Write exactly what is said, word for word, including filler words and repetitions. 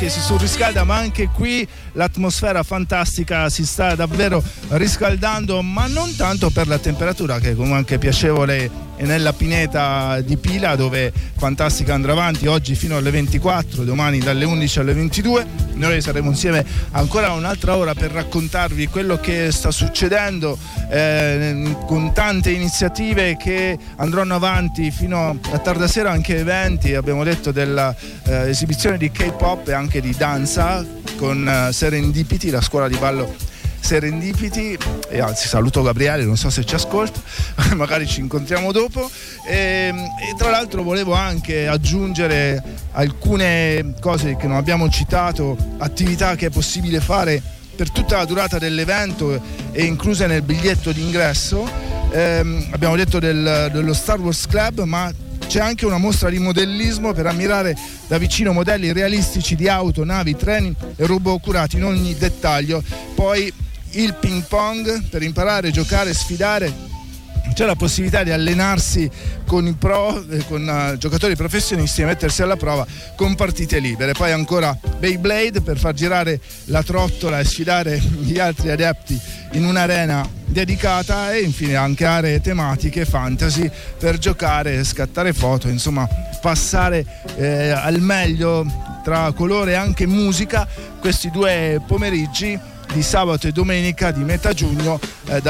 che si surriscalda, ma anche qui l'atmosfera fantastica si sta davvero riscaldando, ma non tanto per la temperatura, che è comunque piacevole nella pineta di Pila, dove Fantastica andrà avanti oggi fino alle ventiquattro, domani dalle undici alle ventidue. Noi saremo insieme ancora un'altra ora per raccontarvi quello che sta succedendo, eh, con tante iniziative che andranno avanti fino a tarda sera, anche eventi. Abbiamo detto dell'esibizione eh, di K-pop e anche di danza con eh, Serendipity, la scuola di ballo Serendipity, e anzi saluto Gabriele, non so se ci ascolta, magari ci incontriamo dopo. E, e tra l'altro volevo anche aggiungere alcune cose che non abbiamo citato, attività che è possibile fare per tutta la durata dell'evento e incluse nel biglietto d'ingresso. Eh, abbiamo detto del, dello Star Wars Club, ma c'è anche una mostra di modellismo per ammirare da vicino modelli realistici di auto, navi, treni e robot curati in ogni dettaglio. Poi il ping pong per imparare, giocare, sfidare. C'è la possibilità di allenarsi con i pro, eh, con uh, giocatori professionisti e mettersi alla prova con partite libere. Poi ancora Beyblade per far girare la trottola e sfidare gli altri adepti in un'arena dedicata, e infine anche aree tematiche fantasy per giocare e scattare foto, insomma passare eh, al meglio tra colore e anche musica questi due pomeriggi di sabato e domenica di metà giugno, eh,